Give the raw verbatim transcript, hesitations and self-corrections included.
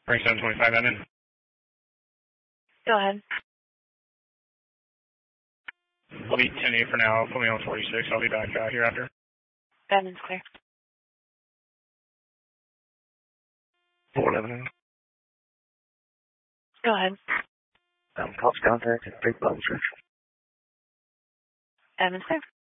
Rank seven twenty-five, I'm in. Go ahead. I'll be ten eight for now. Put me on forty-six. I'll be back uh, here after. Batman's clear. four eleven. Go ahead. Um, cops contact at Big Bottom Church. Batman's clear.